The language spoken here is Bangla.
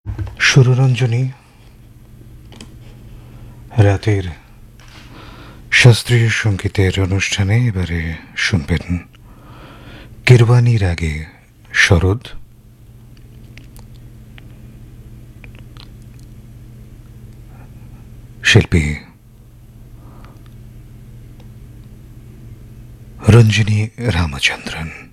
সুররঞ্জনী রাতের শাস্ত্রীয় সঙ্গীতের অনুষ্ঠানে এবারে শুনবেন কিরবানির আগে শরৎ, শিল্পী রঞ্জিনী রামচন্দ্রন।